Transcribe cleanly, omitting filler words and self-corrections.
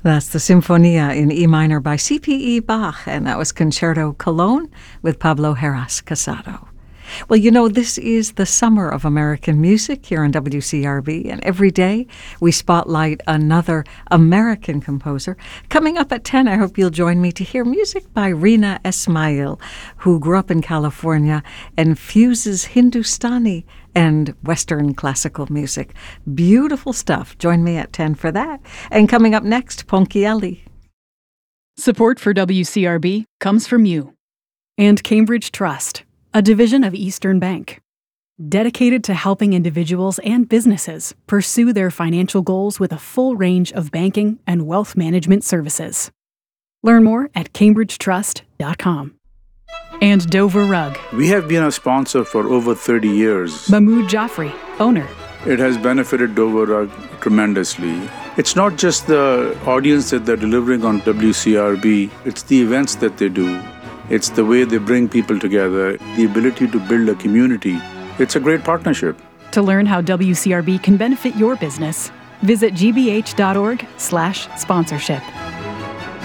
That's the Sinfonia in E minor by C.P.E. Bach, and that was Concerto Cologne with Pablo Heras Casado. Well, you know, this is the summer of American music here on WCRB, and every day we spotlight another American composer. Coming up at 10, I hope you'll join me to hear music by Reena Esmail, who grew up in California and fuses Hindustani and Western classical music. Beautiful stuff. Join me at 10 for that. And coming up next, Ponchielli. Support for WCRB comes from you and Cambridge Trust, a division of Eastern Bank, dedicated to helping individuals and businesses pursue their financial goals with a full range of banking and wealth management services. Learn more at cambridgetrust.com. And Dover Rug. We have been a sponsor for over 30 years. Mahmoud Jaffrey, owner. It has benefited Dover Rug tremendously. It's not just the audience that they're delivering on WCRB, it's the events that they do. It's the way they bring people together, the ability to build a community. It's a great partnership. To learn how WCRB can benefit your business, visit gbh.org/sponsorship.